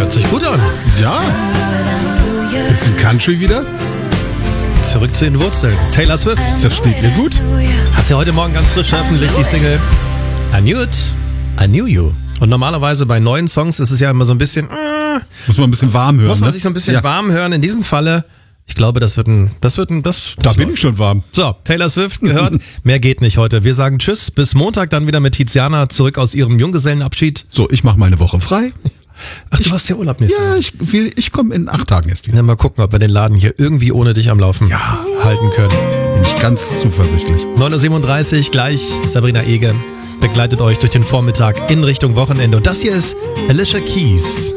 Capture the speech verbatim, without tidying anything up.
Hört sich gut an. Ja. Bisschen Country wieder. Zurück zu den Wurzeln. Taylor Swift. Das steht ihr gut. Hat sie heute Morgen ganz frisch veröffentlicht, die Single I Knew It, I Knew You. Und normalerweise bei neuen Songs ist es ja immer so ein bisschen... Äh, muss man ein bisschen warm hören. Muss man ne? sich so ein bisschen ja. warm hören. In diesem Falle, ich glaube, das wird ein... Das wird ein das, Da das bin läuft. ich schon warm. So, Taylor Swift gehört. Mehr geht nicht heute. Wir sagen Tschüss, bis Montag dann wieder mit Tiziana zurück aus ihrem Junggesellenabschied. So, ich mache mal eine Woche frei. Ach, du hast ja Urlaub nächste Ja, Woche. ich, ich komme in acht Tagen erst wieder. Ja, mal gucken, ob wir den Laden hier irgendwie ohne dich am Laufen Ja. halten können. Bin ich ganz zuversichtlich. neun Uhr siebenunddreißig, gleich Sabrina Ege begleitet euch durch den Vormittag in Richtung Wochenende. Und das hier ist Alicia Keys.